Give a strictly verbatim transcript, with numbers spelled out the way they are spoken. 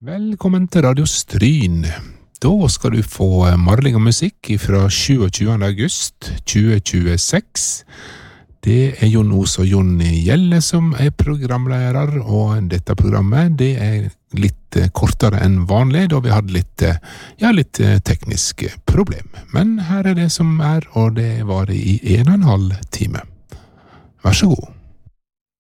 Velkommen til Radio Stryn. Da skal du få marling og musikk fra tjueåtte august tjue tjueseks. Det er Jon Os og Jonny Gjelle som er programledere, og dette programmet det er litt kortere enn vanlig, da vi hadde litt, ja, litt tekniske problem. Men her er det som er, og det var det i en og en halv time. Vær så god.